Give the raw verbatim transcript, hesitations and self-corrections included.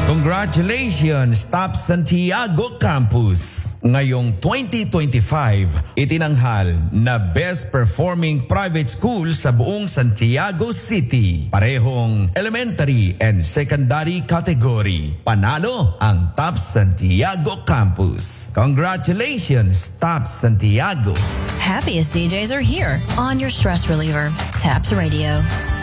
Congratulations, Top Santiago Campus! Ngayong twenty twenty-five, itinanghal na Best Performing Private School sa buong Santiago City. Parehong elementary and secondary category. Panalo ang Top Santiago Campus. Congratulations, Top Santiago! Happiest D Js are here on your stress reliever, Taps Radio.